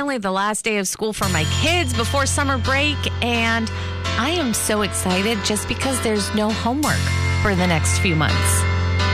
finally the last day of school for my kids before summer break, and I am so excited just because there's no homework for the next few months.